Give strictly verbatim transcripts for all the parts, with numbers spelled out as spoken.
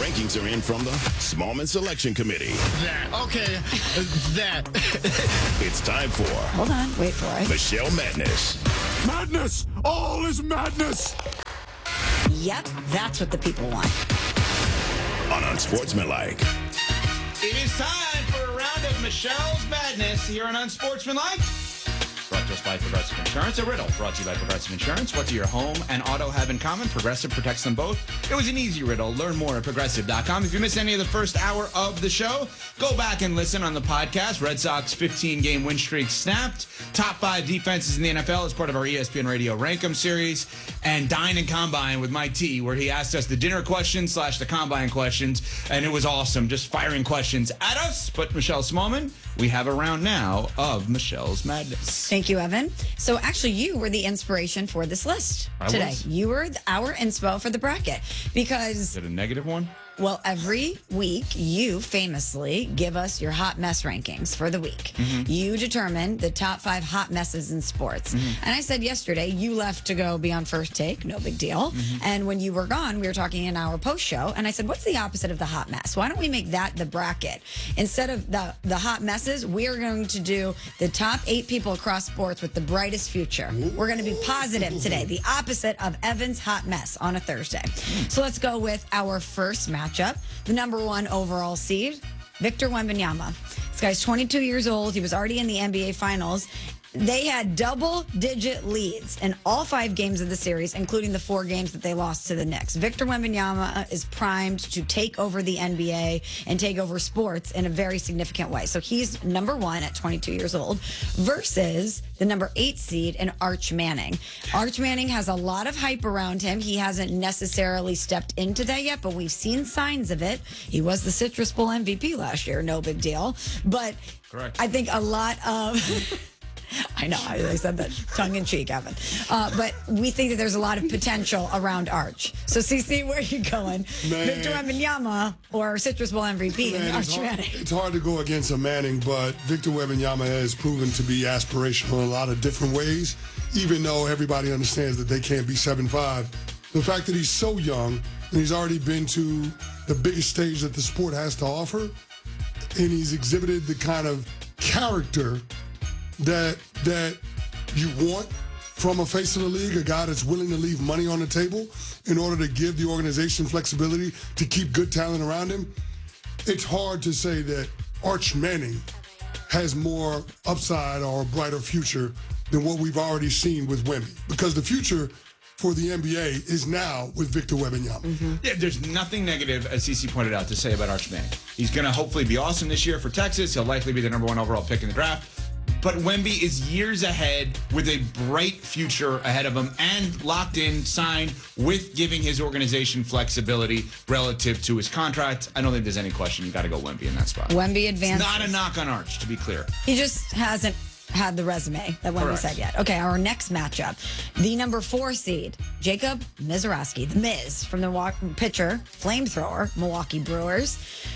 rankings are in from the Smallman Selection Committee. That. Okay. that. It's time for... Hold on. Wait for it. Michelle Madness. Madness! All is madness! Yep, that's what the people want. On Unsportsmanlike. It is time for a round of Michelle's Madness here on Unsportsmanlike. Brought to us by Progressive Insurance. A riddle brought to you by Progressive Insurance. What do your home and auto have in common? Progressive protects them both. It was an easy riddle. Learn more at progressive dot com. If you missed any of the first hour of the show, go back and listen on the podcast. Red Sox fifteen-game win streak snapped. Top five defenses in the N F L as part of our E S P N Radio Rankum series. And Dine and Combine with Mike T, where he asked us the dinner questions slash the Combine questions. And it was awesome, just firing questions at us. But Michelle Smallman, we have a round now of Michelle's Madness. Thank you, Evan. So actually, you were the inspiration for this list I today. was? You were our inspo for the bracket because, Is it a negative one? well, every week you famously give us your hot mess rankings for the week. Mm-hmm. You determine the top five hot messes in sports. Mm-hmm. And I said yesterday, you left to go be on First Take, no big deal. Mm-hmm. And when you were gone, we were talking in our post show, and I said, what's the opposite of the hot mess? Why don't we make that the bracket? Instead of the, the hot messes, we are going to do the top eight people across sports with the brightest future. We're going to be positive today, the opposite of Evan's hot mess on a Thursday. So let's go with our first matchup. The number one overall seed, Victor Wembanyama. This guy's twenty-two years old. He was already in the N B A Finals. They had double-digit leads in all five games of the series, including the four games that they lost to the Knicks. Victor Wembanyama is primed to take over the N B A and take over sports in a very significant way. So he's number one at twenty-two years old versus the number eight seed in Arch Manning. Arch Manning has a lot of hype around him. He hasn't necessarily stepped into that yet, but we've seen signs of it. He was the Citrus Bowl M V P last year. No big deal. But Correct. I think a lot of... I know, I, I said that tongue in cheek, Evan. Uh, but we think that there's a lot of potential around Arch. So, Cece, where are you going? Man. Victor Wembanyama or Citrus Bowl M V P Man, and it's, Arch hard, Manning? it's hard to go against a Manning, but Victor Wembanyama has proven to be aspirational in a lot of different ways, even though everybody understands that they can't be seven five. The fact that he's so young and he's already been to the biggest stage that the sport has to offer, and he's exhibited the kind of character that that you want from a face of the league, a guy that's willing to leave money on the table in order to give the organization flexibility to keep good talent around him. It's hard to say that Arch Manning has more upside or a brighter future than what we've already seen with Wemby, because the future for the N B A is now with Victor Wembanyama. Mm-hmm. Yeah, there's nothing negative, as Cece pointed out, to say about Arch Manning. He's going to hopefully be awesome this year for Texas. He'll likely be the number one overall pick in the draft. But Wemby is years ahead with a bright future ahead of him and locked in, signed, with giving his organization flexibility relative to his contract. I don't think there's any question. You got to go Wemby in that spot. Wemby advances. It's not a knock on Arch, to be clear. He just hasn't had the resume that Wemby Correct. said yet. Okay, our next matchup. The number four seed, Jacob Mizrachi, the Miz from the Milwaukee pitcher, flamethrower, Milwaukee Brewers,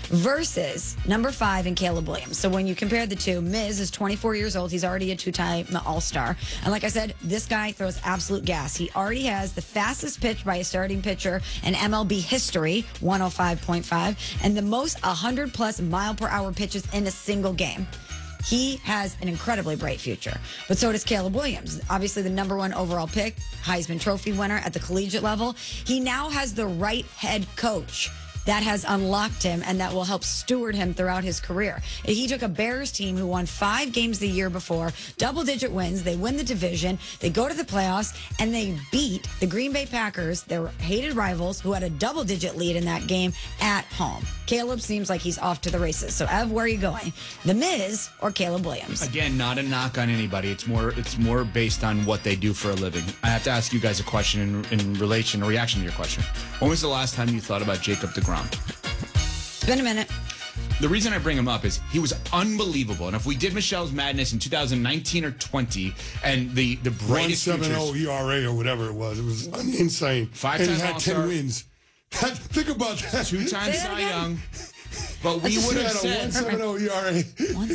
versus number five in Caleb Williams. So when you compare the two, Miz is twenty-four years old. He's already a two-time All-Star. And like I said, this guy throws absolute gas. He already has the fastest pitch by a starting pitcher in M L B history, one oh five point five, and the most one hundred plus mile per hour pitches in a single game. He has an incredibly bright future. But so does Caleb Williams. Obviously, the number one overall pick, Heisman Trophy winner at the collegiate level. He now has the right head coach that has unlocked him and that will help steward him throughout his career. He took a Bears team who won five games the year before, double-digit wins. They win the division. They go to the playoffs, and they beat the Green Bay Packers, their hated rivals, who had a double-digit lead in that game at home. Caleb seems like he's off to the races. So, Ev, where are you going? The Miz or Caleb Williams? Again, not a knock on anybody. It's more it's more based on what they do for a living. I have to ask you guys a question in, in relation, a reaction to your question. When was the last time you thought about Jacob deGrom? It's been a minute. The reason I bring him up is he was unbelievable. And if we did Michelle's Madness in two thousand nineteen or twenty, and the, the brightest one seventy futures, E R A or whatever it was, it was insane. Five-time and he had All-Star. ten wins. Think about that. two-time Say that Cy again? Young. But we He would had have a said, one seventy E R A, one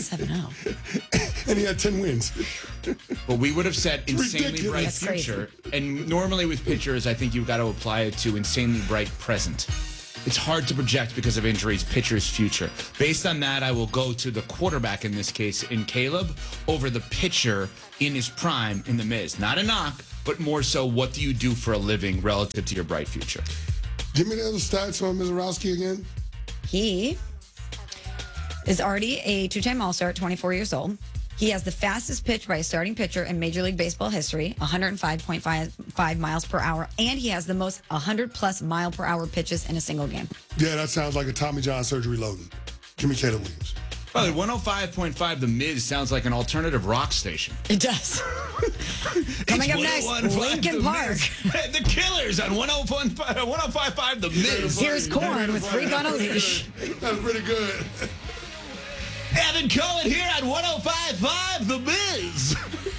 seventy. and he had ten wins. but we would have said insanely ridiculous. bright That's crazy. future. And normally with pitchers, I think you've got to apply it to insanely bright present. it's hard to project because of injuries, pitcher's future. Based on that, I will go to the quarterback in this case, in Caleb, over the pitcher in his prime in The Miz. Not a knock, but more so, what do you do for a living relative to your bright future? Give me the other stats on Mizorowski again. He is already a two-time All-Star at twenty-four years old. He has the fastest pitch by a starting pitcher in Major League Baseball history, one oh five point five miles per hour, and he has the most one hundred plus mile per hour pitches in a single game. Yeah, that sounds like a Tommy John surgery loading. Give me Caleb Williams. By the way, one oh five point five The Miz sounds like an alternative rock station. It does. Coming up next, Linkin Park. The Killers on one oh five point five The Miz. Here's Korn with Freak on a Leash. That's pretty good. Evan Cohen here on one oh five point five The Miz.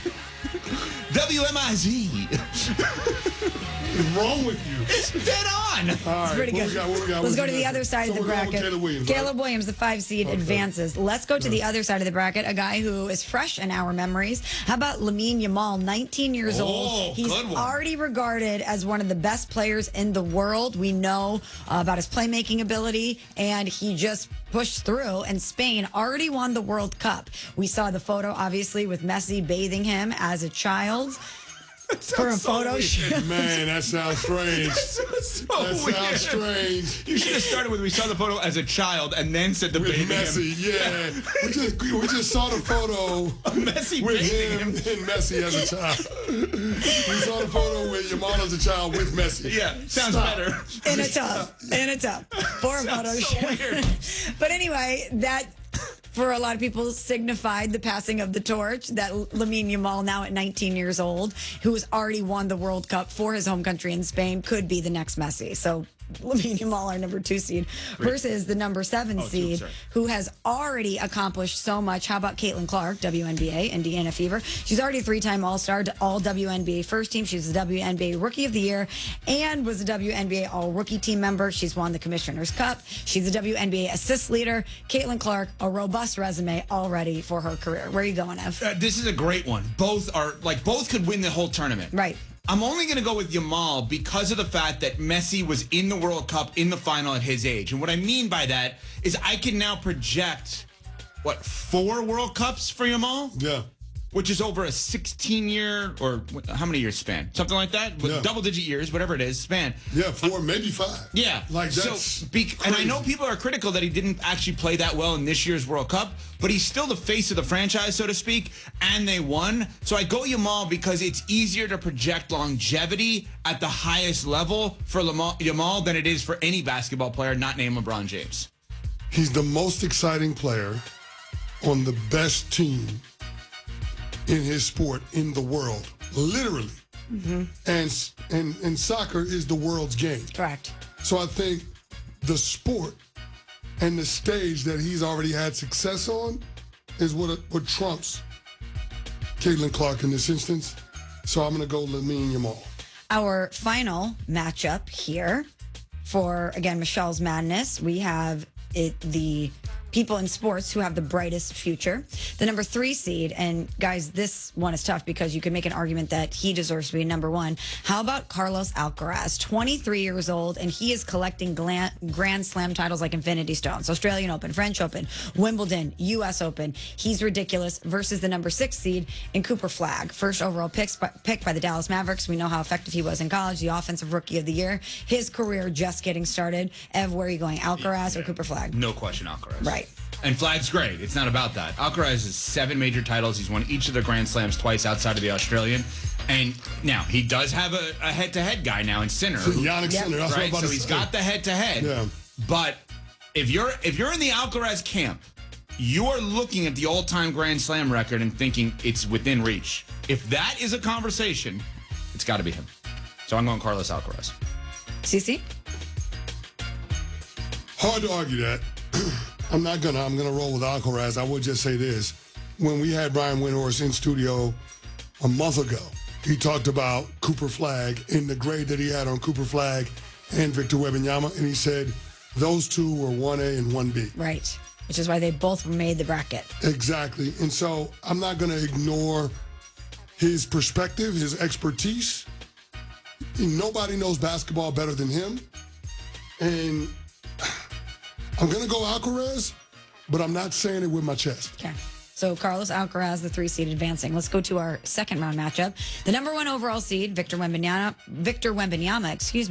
W M I Z. What's wrong with you? It's dead on. All right, Pretty what good. we got, what we got? Let's What's go to the next? other side So of the we're going with bracket. Caleb Williams, Caleb right? Williams, the five seed, Okay. advances. Let's go to the other side of the bracket, a guy who is fresh in our memories. How about Lamine Yamal, nineteen years Oh, old? He's good one. already regarded as one of the best players in the world. We know uh, about his playmaking ability, and he just pushed through. And Spain already won the World Cup. We saw the photo, obviously, with Messi bathing him as a child. For a so photo weird. shoot. Man, that sounds strange. So That weird. sounds strange. You should have started with we saw the photo as a child and then said the With bathing Messi, him. yeah. We just we just saw the photo Messi with bathing him him. and Messi as a child. We saw the photo with Yamal as a child with Messi. Yeah, sounds Stop. better. In a tub. In a tub. For a photo Sounds so shoot. weird. But anyway, that for a lot of people signified the passing of the torch that Lamine Yamal, now at nineteen years old, who has already won the World Cup for his home country in Spain, could be the next Messi. So Lamine Yamal, our number two seed, versus the number seven Oh, two, seed, sorry. who has already accomplished so much. How about Caitlin Clark, W N B A, Indiana Fever? She's already a three-time All-Star, all W N B A first team. She's the W N B A Rookie of the Year and was a W N B A All-Rookie team member. She's won the Commissioner's Cup. She's a W N B A assist leader. Caitlin Clark, a robust resume already for her career. Where are you going, Ev? Uh, this is a great one. Both are like both could win the whole tournament. Right. I'm only going to go with Yamal because of the fact that Messi was in the World Cup in the final at his age. And what I mean by that is I can now project, what, four World Cups for Yamal? Yeah. Which is over a sixteen-year, or what- how many years span? Something like that? With Yeah. double-digit years, whatever it is, span. Yeah, four, maybe five. Yeah. Like that's so, be, and I know crazy. people are critical that he didn't actually play that well in this year's World Cup, but he's still the face of the franchise, so to speak, and they won. So I go Yamal because it's easier to project longevity at the highest level for Yamal, Yamal than it is for any basketball player not named LeBron James. He's the most exciting player on the best team in his sport in the world, literally. Mm-hmm. And, and and soccer is the world's game. Correct. So I think the sport and the stage that he's already had success on is what what trumps Caitlin Clark in this instance. So I'm going to go Lamine Yamal. Our final matchup here for, again, Michelle's Madness, we have it the people in sports who have the brightest future. The number three seed, and guys, this one is tough because you could make an argument that he deserves to be number one. How about Carlos Alcaraz, twenty-three years old, and he is collecting gla- Grand Slam titles like Infinity Stones, Australian Open, French Open, Wimbledon, U S Open. He's ridiculous versus the number six seed in Cooper Flagg, first overall picks by, picked by the Dallas Mavericks. We know how effective he was in college, the offensive rookie of the year. His career just getting started. Ev, where are you going, Alcaraz or Cooper Flagg? No question, Alcaraz. Right. And Flagg's great. It's not about that. Alcaraz has seven major titles. He's won each of the Grand Slams twice outside of the Australian. And now he does have a, a head-to-head guy now in Sinner. who- Yannick Yep. Sinner. That's what I'm right? about So to he's say. got the head-to-head. Yeah. But if you're if you're in the Alcaraz camp, you are looking at the all-time Grand Slam record and thinking it's within reach. If that is a conversation, it's got to be him. So I'm going Carlos Alcaraz. Cece? Hard to argue that. I'm not gonna. I'm gonna roll with Alcaraz. I would just say this: when we had Brian Windhorst in studio a month ago, he talked about Cooper Flagg and the grade that he had on Cooper Flagg and Victor Wembanyama, and he said those two were one A and one B. Right. Which is why they both made the bracket. Exactly. And so I'm not going to ignore his perspective, his expertise. Nobody knows basketball better than him. And I'm going to go Alcaraz, but I'm not saying it with my chest. Okay. So Carlos Alcaraz, the three seed, advancing. Let's go to our second round matchup. The number one overall seed, Victor Wembanyama, Victor Wembanyama, excuse me.